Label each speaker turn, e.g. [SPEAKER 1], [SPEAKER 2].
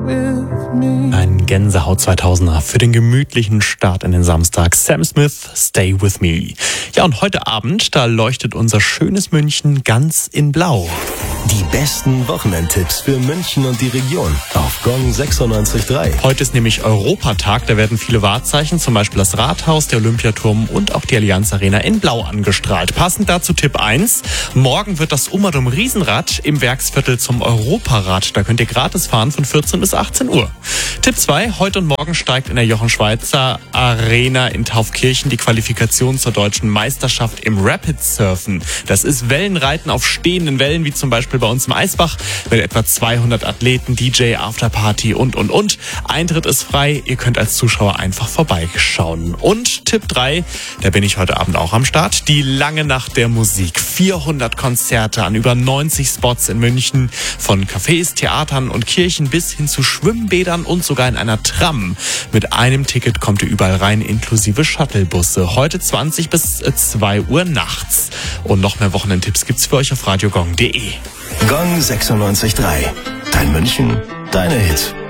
[SPEAKER 1] Ein Gänsehaut 2000er für den gemütlichen Start in den Samstag. Sam Smith, Stay With Me. Ja, und heute Abend, da leuchtet unser schönes München ganz in Blau.
[SPEAKER 2] Die besten Wochenendtipps für München und die Region auf Gong 96.3.
[SPEAKER 1] Heute ist nämlich Europatag, da werden viele Wahrzeichen, zum Beispiel das Rathaus, der Olympiaturm und auch die Allianz Arena in Blau angestrahlt. Passend dazu Tipp 1. Morgen wird das Ummerdum Riesenrad im Werksviertel zum Europarad. Da könnt ihr gratis fahren von 14 bis 18 Uhr. Tipp 2. Heute und morgen steigt in der Jochen Schweizer Arena in Taufkirchen die Qualifikation zur deutschen Meisterschaft im Rapid Surfen. Das ist Wellenreiten auf stehenden Wellen, wie zum Beispiel bei uns im Eisbach, mit etwa 200 Athleten, DJ, Afterparty und. Eintritt ist frei, ihr könnt als Zuschauer einfach vorbeischauen. Und Tipp 3, da bin ich heute Abend auch am Start, die lange Nacht der Musik. 400 Konzerte an über 90 Spots in München, von Cafés, Theatern und Kirchen bis hin zu Schwimmbädern und sogar in einer Tram. Mit einem Ticket kommt ihr überall rein, inklusive Shuttlebusse. Heute 20 bis 2 Uhr nachts. Und noch mehr Wochenendtipps gibt's für euch auf radiogong.de.
[SPEAKER 2] Gong 96.3. Dein München, deine Hits.